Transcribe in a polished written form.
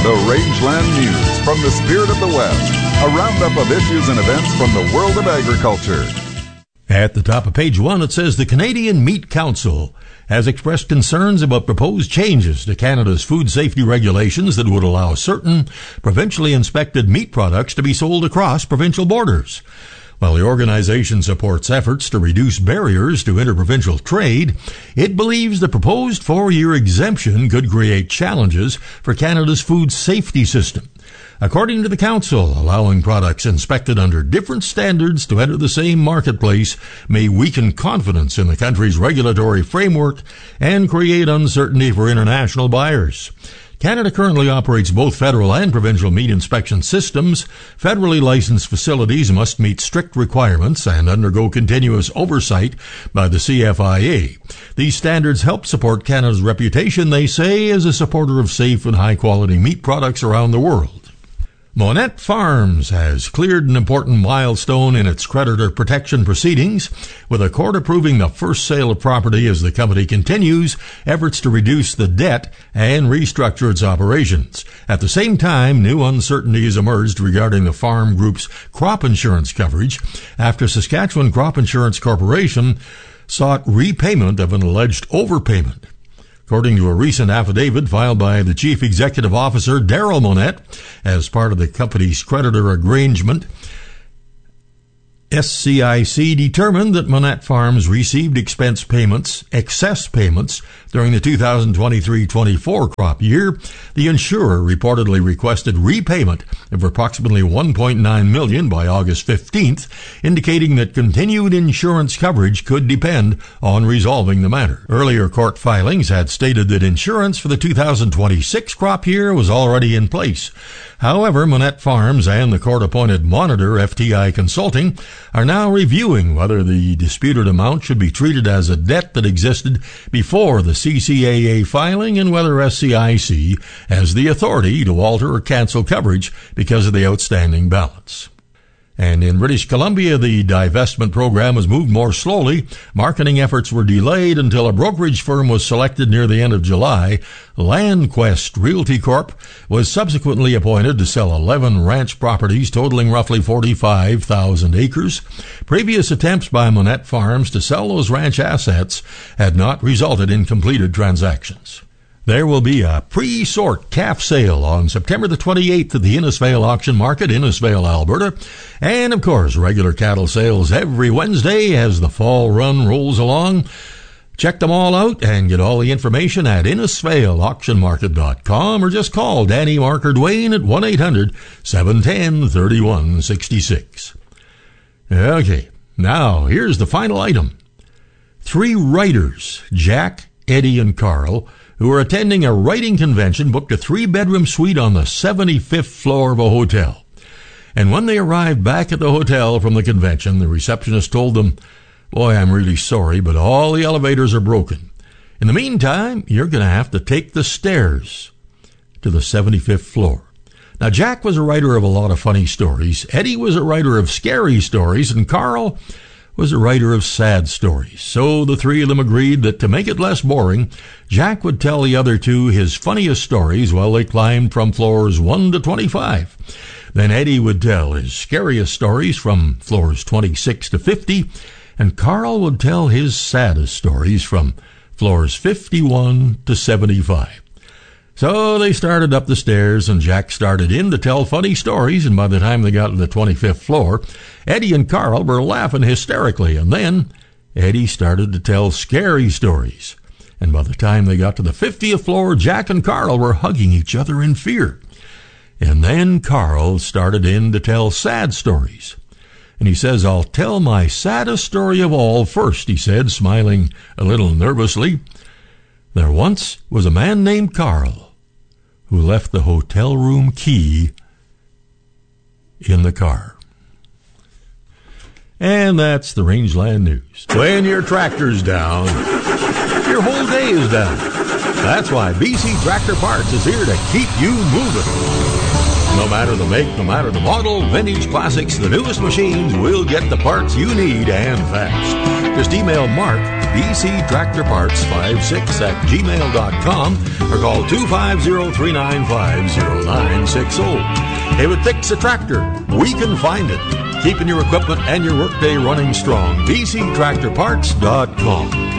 The Rangeland News from the Spirit of the West. A roundup of issues and events from the world of agriculture. At the top of page 1, it says the Canadian Meat Council has expressed concerns about proposed changes to Canada's food safety regulations that would allow certain provincially inspected meat products to be sold across provincial borders. While the organization supports efforts to reduce barriers to interprovincial trade, it believes the proposed 4-year exemption could create challenges for Canada's food safety system. According to the Council, allowing products inspected under different standards to enter the same marketplace may weaken confidence in the country's regulatory framework and create uncertainty for international buyers. Canada currently operates both federal and provincial meat inspection systems. Federally licensed facilities must meet strict requirements and undergo continuous oversight by the CFIA. These standards help support Canada's reputation, they say, as a supporter of safe and high-quality meat products around the world. Monette Farms has cleared an important milestone in its creditor protection proceedings, with a court approving the first sale of property as the company continues efforts to reduce the debt and restructure its operations. At the same time, new uncertainties emerged regarding the farm group's crop insurance coverage after Saskatchewan Crop Insurance Corporation sought repayment of an alleged overpayment. According to a recent affidavit filed by the Chief Executive Officer, Daryl Monette, as part of the company's creditor arrangement, SCIC determined that Monette Farms received excess payments during the 2023-24 crop year. The insurer reportedly requested repayment of approximately $1.9 million by August 15th, indicating that continued insurance coverage could depend on resolving the matter. Earlier court filings had stated that insurance for the 2026 crop year was already in place. However, Monette Farms and the court-appointed monitor, FTI Consulting, are now reviewing whether the disputed amount should be treated as a debt that existed before the CCAA filing and whether SCIC has the authority to alter or cancel coverage because of the outstanding balance. And in British Columbia, the divestment program has moved more slowly. Marketing efforts were delayed until a brokerage firm was selected near the end of July. LandQuest Realty Corp was subsequently appointed to sell 11 ranch properties totaling roughly 45,000 acres. Previous attempts by Monette Farms to sell those ranch assets had not resulted in completed transactions. There will be a pre-sort calf sale on September the 28th at the Innisfail Auction Market, Innisfail, Alberta. And, of course, regular cattle sales every Wednesday as the fall run rolls along. Check them all out and get all the information at InnisfailAuctionMarket.com or just call Danny Marker Dwayne at 1-800-710-3166. Okay, now here's the final item. 3 writers, Jack, Eddie, and Carl, who were attending a writing convention, booked a 3-bedroom suite on the 75th floor of a hotel. And when they arrived back at the hotel from the convention, the receptionist told them, "Boy, I'm really sorry, but all the elevators are broken. In the meantime, you're going to have to take the stairs to the 75th floor." Now, Jack was a writer of a lot of funny stories. Eddie was a writer of scary stories, and Carl was a writer of sad stories. So the 3 of them agreed that to make it less boring, Jack would tell the other 2 his funniest stories while they climbed from floors 1 to 25. Then Eddie would tell his scariest stories from floors 26 to 50, and Carl would tell his saddest stories from floors 51 to 75. So they started up the stairs, and Jack started in to tell funny stories, and by the time they got to the 25th floor, Eddie and Carl were laughing hysterically, and then Eddie started to tell scary stories. And by the time they got to the 50th floor, Jack and Carl were hugging each other in fear. And then Carl started in to tell sad stories. And he says, "I'll tell my saddest story of all first," he said, smiling a little nervously. "There once was a man named Carl who left the hotel room key in the car." And that's the Rangeland News. When your tractor's down, your whole day is down. That's why BC Tractor Parts is here to keep you moving. No matter the make, no matter the model, vintage, classics, the newest machines will get the parts you need and fast. Just email Mark bctractorparts56@gmail.com or call 250-395-0960. If it takes a tractor, we can find it. Keeping your equipment and your workday running strong. bctractorparts.com.